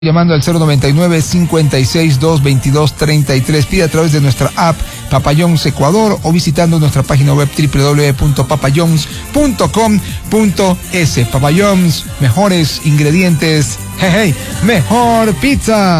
llamando al 099-562-2233. Pide a través de nuestra app Papa John's Ecuador o visitando nuestra página web www.papajohns.com.es. Papa John's, mejores ingredientes, mejor pizza.